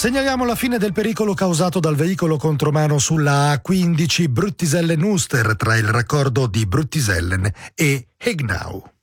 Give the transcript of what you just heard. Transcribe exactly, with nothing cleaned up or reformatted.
Segnaliamo la fine del pericolo causato dal veicolo contromano sulla A quindici Bruttisellen-Uster tra il raccordo di Bruttisellen e Hegnau.